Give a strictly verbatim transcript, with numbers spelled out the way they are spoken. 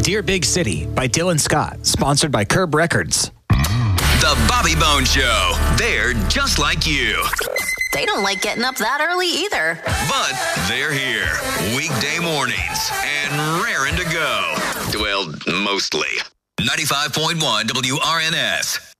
Dear Big City by Dylan Scott, sponsored by Curb Records. The Bobby Bones Show. They're just like you. They don't like getting up that early either. But they're here. Weekday mornings and raring to go. Well, mostly. ninety-five point one W R N S.